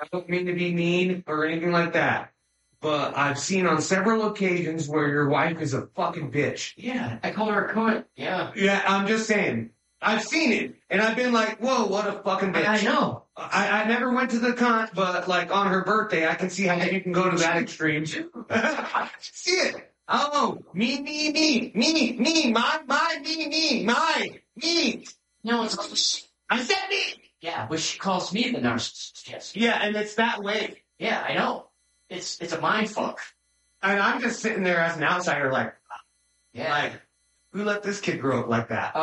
I don't mean to be mean or anything like that, but I've seen on several occasions where your wife is a fucking bitch. Yeah, I call her a cunt. Yeah. Yeah, I'm just saying. I've seen it, and I've been like, whoa, what a fucking bitch. I know. I never went to the cunt, but like on her birthday, I can see how you can go to that extreme. I see it. Oh, me, me. No, it's I said me. yeah, but she calls me the narcissist. Yes. Yeah, and it's that way. Yeah, I know. It's a mind fuck. And I'm just sitting there as an outsider, like, Yeah. who let this kid grow up like that?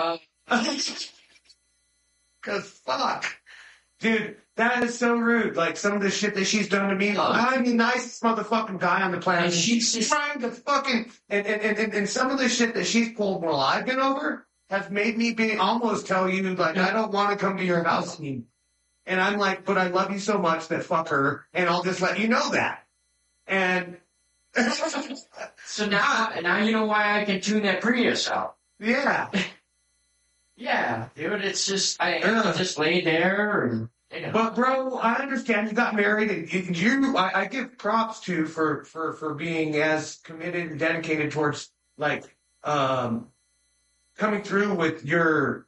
Cause fuck. Dude, that is so rude. Like some of the shit that she's done to me. I'm the nicest motherfucking guy on the planet. And she's trying to fucking and some of the shit that she's pulled while I've been over has made me almost tell you like I don't want to come to your house anymore. And I'm like, but I love you so much that fuck her, and I'll just let you know that. And so now you know why I can tune that Prius out. yeah. Yeah, dude, it's just I just lay there and you know. But bro, I understand you got married, and I give props to for being as committed and dedicated towards like coming through with your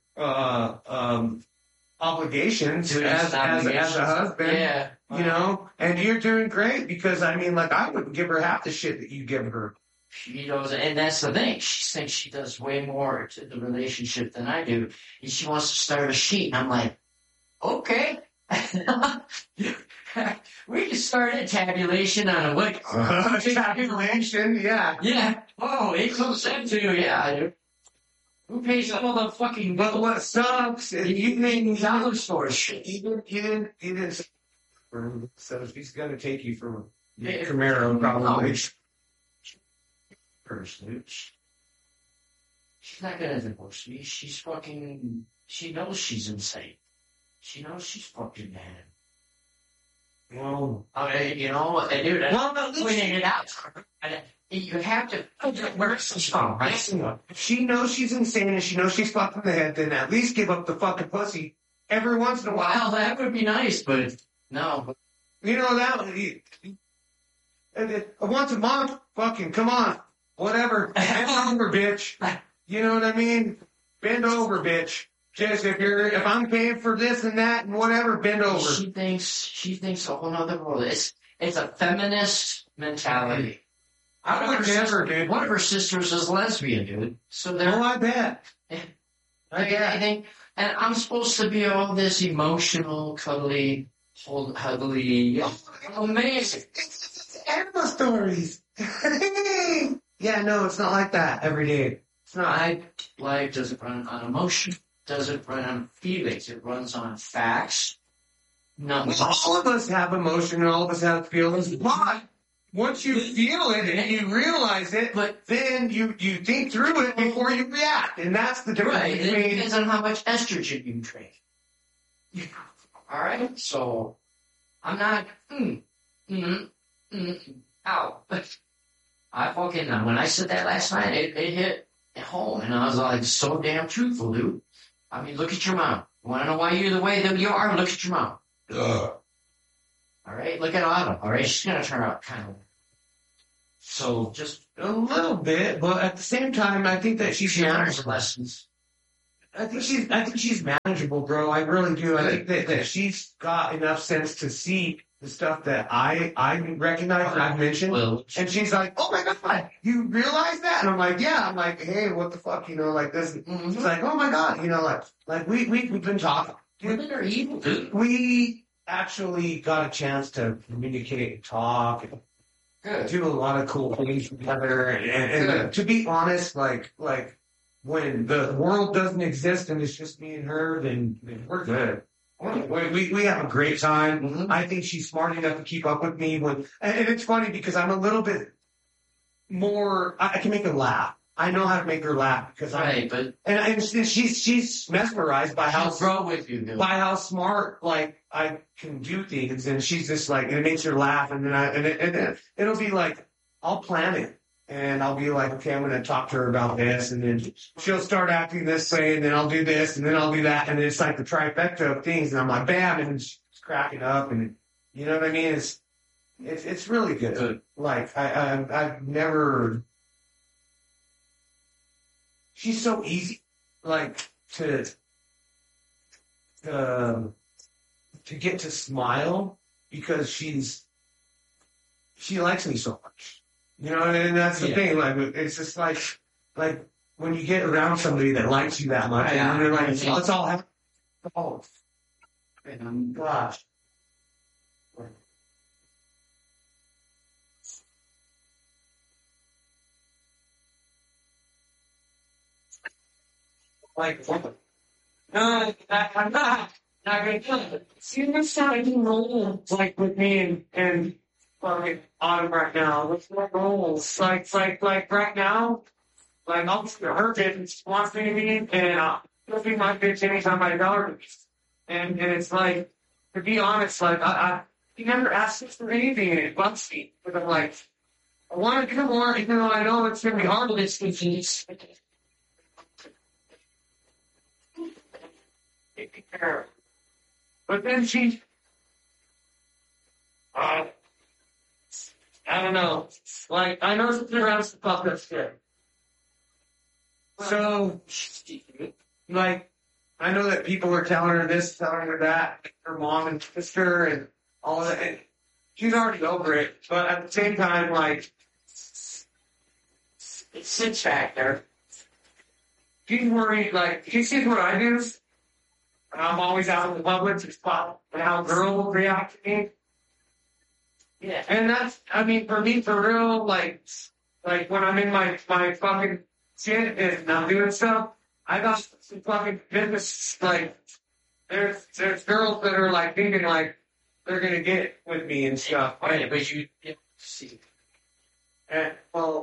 obligations as a husband. Yeah, you know, and you're doing great because I mean, like I wouldn't give her half the shit that you give her. She knows, and that's the thing. She thinks she does way more to the relationship than I do. And she wants to start a sheet. And I'm like, okay. We can start a tabulation on a week. Tabulation, yeah. Yeah. Oh, it comes into, yeah. Who pays all the fucking... But what sucks is you think dollar store shit. He didn't so he's gonna take you from Camaro probably. She's not gonna divorce me. She's fucking. She knows she's insane. She knows she's fucking mad. Well, I mean, you know, dude. Well, at least pointing it out. You have to. Where's the song, right? If she knows she's insane and she knows she's fucked in the head, then at least give up the fucking pussy every once in a while. Well, that would be nice, but no. You know that once a month. Fucking come on. Whatever. Bend over, bitch. You know what I mean? Bend over, bitch. Just if I'm paying for this and that and whatever, bend over. She thinks a whole other world. It's a feminist mentality. I would never, dude. One of her sisters is lesbian, dude. So they're. Oh, I bet. I think, and I'm supposed to be all this emotional, cuddly, huddly, amazing. Animal stories. Yeah, no, it's not like that every day. It's not. Life doesn't run on emotion, doesn't run on feelings. It runs on facts. All of us have emotion and all of us have feelings. But once you feel it and you realize it, then you think through it before you react. And that's the difference. Right. It depends on how much estrogen you drink. All right? So, I'm not, ow. I fucking, when I said that last night, it hit home, and I was like, so damn truthful, dude. I mean, look at your mom. You want to know why you're the way that you are? Look at your mom. All right? Look at Autumn. All right? She's going to turn out kind of. So, just a little bit, but at the same time, I think that she learns lessons. I think she's manageable, bro. I really do. I think that she's got enough sense to see the stuff that I recognize and I've mentioned. And she's like, oh my God, you realize that? And I'm like, yeah. I'm like, hey, what the fuck? You know, like this. She's like, oh my God. You know, like we've been talking. Women are evil, dude. We actually got a chance to communicate and talk and do a lot of cool things together. And to be honest, like when the world doesn't exist and it's just me and her, then we're good. We have a great time. Mm-hmm. I think she's smart enough to keep up with me and it's funny because I'm a little bit more, I can make her laugh. I know how to make her laugh because and she's mesmerized by how smart like I can do things, and she's just like, and it makes her laugh, and then it'll be like I'll plan it. And I'll be like, okay, I'm going to talk to her about this. And then she'll start acting this way. And then I'll do this. And then I'll do that. And it's like the trifecta of things. And I'm like, bam. And she's cracking up. And You know what I mean? It's really good. Good. Like I've never. She's so easy, like um, to get to smile because she likes me so much. You know, and that's the Yeah. thing. Like it's just like when you get around somebody that likes you that much, Yeah. and you're like, Yeah. let's all have. Oh, gosh. Like, no, I'm not gonna kill it. See, what's starting rolls like with me and fucking Autumn right now. What's my rolls? Like right now, like I'll her bitch wants me to be and she'll be my bitch anytime I tell her. And it's like, to be honest, like he never asks us for anything and it bugs me. But I'm like, I want to do more even though I know it's gonna be hard with this. But then uh, I don't know. Like, I know something around some fuck up shit. So, like, I know that people are telling her this, telling her that, her mom and sister and all that. And she's already over it. But at the same time, like, it sits back there. She's worried, like, she sees what I do. I'm always out in the public to spot how girls react to me. Yeah. And that's, I mean, for me, for real, like when I'm in my fucking shit and I'm doing stuff, I got some fucking business, like, there's girls that are like thinking like they're gonna get with me and stuff. Right, but you see. And, well,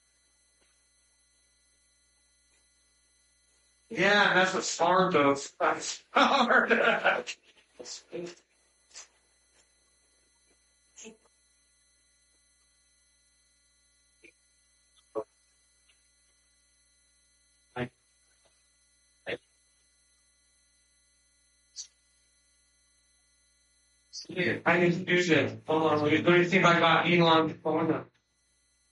yeah, that's what SPAR does. That's hard. Yeah, I need to do this. Hold on, let me see if I got Elon on the phone.